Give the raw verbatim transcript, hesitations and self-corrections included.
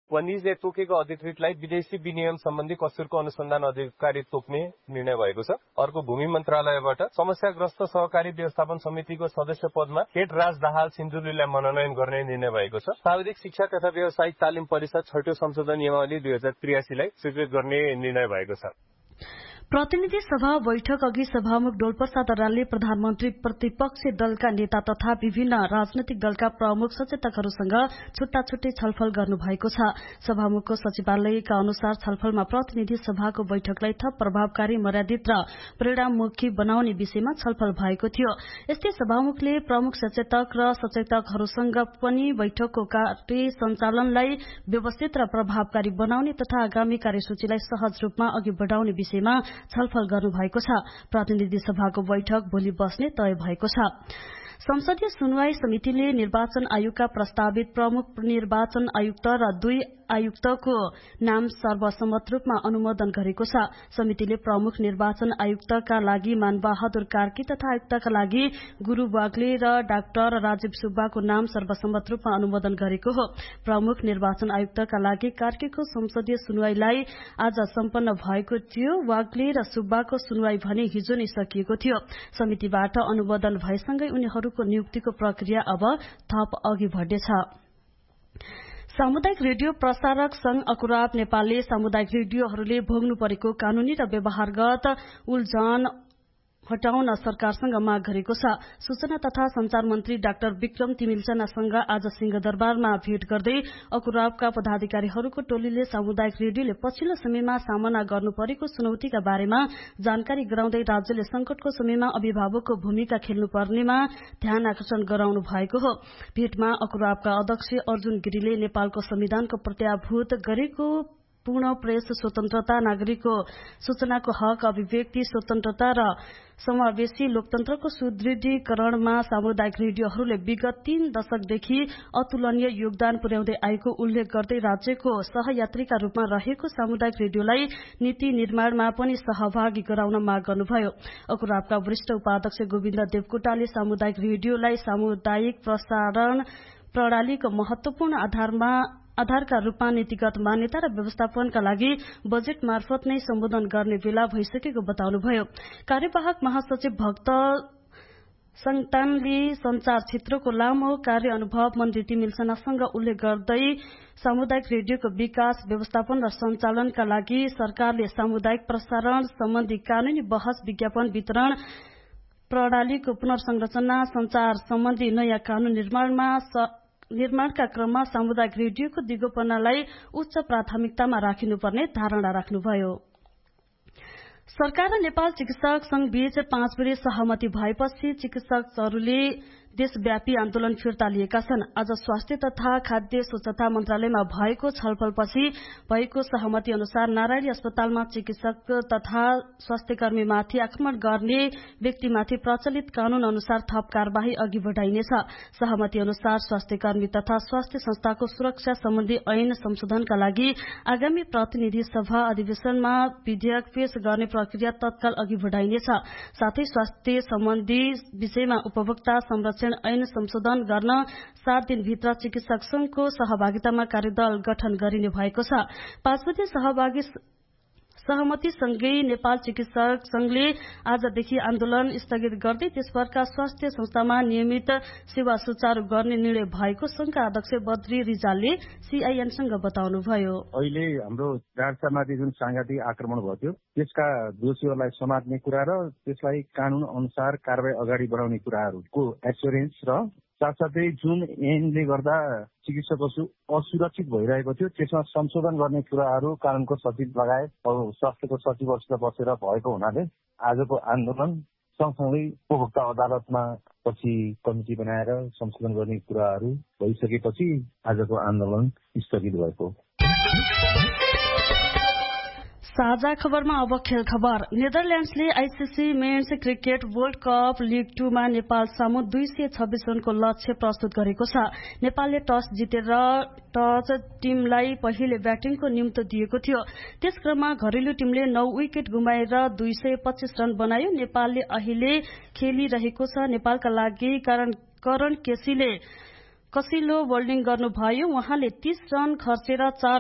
वनिजले तोकेको अधिकृतलाई विदेशी विनिमय सम्बन्धी कसुरको अनुसन्धान अधिकारी तोक्ने निर्णय भएको छ। अर्को भूमि मन्त्रालयबाट समस्याग्रस्त सहकारी व्यवस्थापन समितिको सदस्य पदमा हेड राज दाहाल सिन्धुलीलाई मनोनयन गर्ने निर्णय भएको छ। प्राविधिक शिक्षा तथा व्यावसायिक तालिम परिषद छैटौं संशोधन नियमावली दुई हजार त्रियासीलाई स्वीकृत गर्ने निर्णय भएको छ। प्रतिनिधि सभा बैठक अघि सभामुख डोलप्रसाद अर्यालले प्रधानमन्त्री प्रतिपक्षी दलका नेता तथा विभिन्न राजनैतिक दलका प्रमुख सचेतकहरूसँग छुट्टा छुट्टै छलफल गर्नुभएको छ। सभामुखको सचिवालयका अनुसार छलफलमा प्रतिनिधि सभाको बैठकलाई थप प्रभावकारी, मर्यादित र परिणाममुखी बनाउने विषयमा छलफल भएको थियो। यस्तै सभामुखले प्रमुख सचेतक र सचेतकहरूसँग पनि बैठकको कार्य सञ्चालनलाई व्यवस्थित र प्रभावकारी बनाउने तथा आगामी कार्यसूचीलाई सहज रूपमा अघि बढ़ाउने विषयमा छलफल गर्नुभएको छ। प्रतिनिधि सभाको बैठक भोलि बस्ने तय भएको छ। संसदीय सुनवाई समितिले निर्वाचन आयोगका प्रस्तावित प्रमुख निर्वाचन आयुक्त र दुई आयुक्तको नाम सर्वसम्मत रूपमा अनुमोदन गरेको छ। समितिले प्रमुख निर्वाचन आयुक्तका लागि मानबहादुर कार्की तथा आयुक्तका लागि गुरू वाग्ले र डाक्टर राजीव सुब्बाको नाम सर्वसम्मत रूपमा अनुमोदन गरेको हो। प्रमुख निर्वाचन आयुक्तका लागि कार्कीको संसदीय सुनवाईलाई आज सम्पन्न भएको थियो। वाग्ले र सुब्बाको सुनवाई भने हिजो नै सकिएको थियो। समितिबाट अनुमोदन भएसँगै उनीहरूको नियुक्तिको प्रक्रिया अब थप अघि बढ्नेछ। सामुदायिक रेडियो प्रसारक संघ अकुराब नेपालले सामुदायिक रेडियोहरूले भोग्नु परेको कानूनी र व्यवहारगत उल्झन हटाउन सरकारसँग माग गरेको छ। सूचना तथा संचार मन्त्री डाक्टर विक्रम तिमिल्सनासँग आज सिंहदरबारमा भेट गर्दै अकुराबका पदाधिकारीहरूको टोलीले सामुदायिक रेडियोले पछिल्लो समयमा सामना गर्नु परेको चुनौतीका बारेमा जानकारी गराउँदै राज्यले संकटको समयमा अभिभावकको भूमिका खेल्नुपर्नेमा ध्यान आकर्षण गराउनु भएको हो। भेटमा अकुराबका अध्यक्ष अर्जुन गिरीले नेपालको संविधानको प्रत्याभूत गरेको पूर्ण प्रेस स्वतन्त्रता, नागरिकको सूचनाको हक, अभिव्यक्ति स्वतन्त्रता र समावेशी लोकतन्त्रको सुदृढीकरणमा सामुदायिक रेडियोहरूले विगत तीन दशकदेखि अतुलनीय योगदान पुर्याउँदै आएको उल्लेख गर्दै राज्यको सहयात्रीका रूपमा रहेको सामुदायिक रेडियोलाई नीति निर्माणमा पनि सहभागी गराउन माग गर्नुभयो। अकुराबका वरिष्ठ उपाध्यक्ष गोविन्द देवकोटाले सामुदायिक रेडियोलाई सामुदायिक प्रसारण प्रणालीको महत्वपूर्ण आधारमा आधारका रूपमा नीतिगत मान्यता र व्यवस्थापनका लागि बजेट मार्फत नै सम्बोधन गर्ने बेला भइसकेको बताउनुभयो। कार्यवाहक महासचिव भक्त संतानले संचार क्षेत्रको लामो कार्य अनुभव मन्त्री तिमिल्सनासँग उल्लेख गर्दै सामुदायिक रेडियोको विकास, व्यवस्थापन र सञ्चालनका लागि सरकारले सामुदायिक प्रसारण सम्बन्धी कानूनी बहस, विज्ञापन वितरण प्रणालीको पुनर्संरचना, संचार सम्बन्धी नयाँ कानून निर्माणमा निर्माणका क्रममा सामुदायिक रेडियोको दिगोपनालाई उच्च प्राथमिकतामा राखिनुपर्ने धारणा राख्नुभयो। सरकार र नेपाल चिकित्सक संघ बीच पाँच बजे सहमति भएपछि चिकित्सकहरूले देशव्यापी आन्दोलन फिर्ता लिएका छन्। आज स्वास्थ्य तथा खाद्य स्वच्छता मन्त्रालयमा भएको छलफलपछि भएको सहमति अनुसार नारायणी अस्पतालमा चिकित्सक तथा स्वास्थ्यकर्मीमाथि आक्रमण गर्ने व्यक्तिमाथि प्रचलित कानून अनुसार थप कार्यवाही अघि बढ़ाइनेछ। सहमति अनुसार स्वास्थ्यकर्मी तथा स्वास्थ्य संस्थाको सुरक्षा सम्बन्धी ऐन संशोधनका लागि आगामी प्रतिनिधि सभा अधिवेशनमा विधेयक पेश गर्ने प्रक्रिया तत्काल अघि बढ़ाइनेछ। साथै स्वास्थ्य सम्बन्धी विषयमा उपभोक्ता संरक्षण ऐन संशोधन गर्न सात दिनभित्र चिकित्सक संघको सहभागितामा कार्यदल गठन गरिने भएको छ। पाँच बजे सहभागी सहमतिसँगै नेपाल चिकित्सक संघले आजदेखि आन्दोलन स्थगित गर्दै देशभरका स्वास्थ्य संस्थामा नियमित सेवा सुचारू गर्ने निर्णय भएको संघका अध्यक्ष बद्री रिजालले सीआईएनसँग बताउनुभयो। अहिले हाम्रो गार्सामाथि जुन सांघातिक आक्रमण भयो थियो त्यसका दोषीहरूलाई समात्ने कुरा र त्यसलाई कानून अनुसार कारबाही अगाडि बढाउने कुराहरूको एस्योरेन्स र साथसाथै जुन ऐनले गर्दा चिकित्सकहरू असुरक्षित भइरहेको थियो त्यसमा संशोधन गर्ने कुराहरू कानूनको सचिव लगायत स्वास्थ्यको सचिवहरूसित बसेर भएको हुनाले आजको आन्दोलन सँगसँगै उपभोक्ता अदालतमा पछि कमिटी बनाएर संशोधन गर्ने कुराहरू भइसकेपछि आजको आन्दोलन स्थगित भएको। साझा खबरमा अब खेल खबर। नेदरल्याण्ड्सले ICC men's cricket world cup league टूमा Nepal सामु दुई सय छब्बीस रनको लक्ष्य प्रस्तुत गरेको छ। नेपालले टस जितेर टच टीमलाई पहिले ब्याटिङको निम्तो दिएको थियो। त्यस क्रममा घरेलु टीमले नौ विकेट गुमाएर दुई सय पच्चीस रन बनायो। नेपालले अहिले खेलिरहेको छ। नेपालका लागि कारण करण केसीले कसिलो बोल्डिङ गर्नुभयो। उहाँले तीस रन खर्चेर चार